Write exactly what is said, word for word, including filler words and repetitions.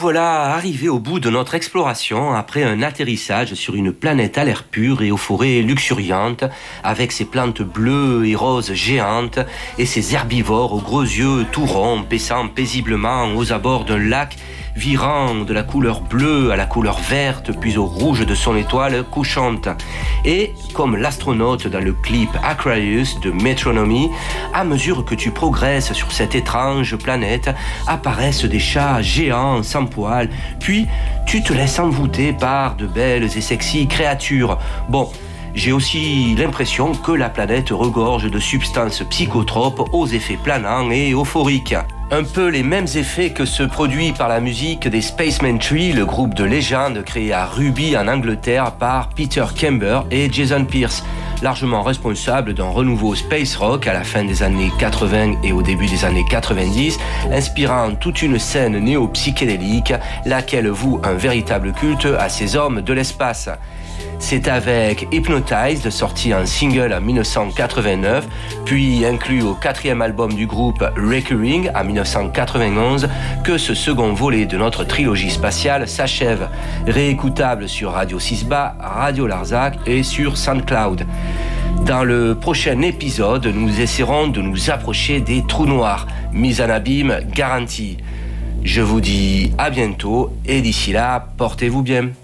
voilà arrivés au bout de notre exploration après un atterrissage sur une planète à l'air pur et aux forêts luxuriantes, avec ses plantes bleues et roses géantes et ses herbivores aux gros yeux tout ronds paissant paisiblement aux abords d'un lac virant de la couleur bleue à la couleur verte puis au rouge de son étoile couchante. Et, comme l'astronaute dans le clip Aquarius de Metronomy, à mesure que tu progresses sur cette étrange planète, apparaissent des chats géants sans poils, puis tu te laisses envoûter par de belles et sexy créatures. Bon, j'ai aussi l'impression que la planète regorge de substances psychotropes aux effets planants et euphoriques. Un peu les mêmes effets que ceux produits par la musique des Spaceman Tree, le groupe de légende créé à Rugby en Angleterre par Peter Kember et Jason Pierce, largement responsables d'un renouveau space rock à la fin des années quatre-vingts et au début des années quatre-vingt-dix, inspirant toute une scène néo-psychédélique, laquelle voue un véritable culte à ces hommes de l'espace. C'est avec Hypnotized, sorti en single en dix-neuf cent quatre-vingt-neuf, puis inclus au quatrième album du groupe Recurring en dix-neuf cent quatre-vingt-onze, que ce second volet de notre trilogie spatiale s'achève. Réécoutable sur Radio Sisba, Radio Larzac et sur SoundCloud. Dans le prochain épisode, nous essaierons de nous approcher des trous noirs, mise en abîme garantie. Je vous dis à bientôt et d'ici là, portez-vous bien.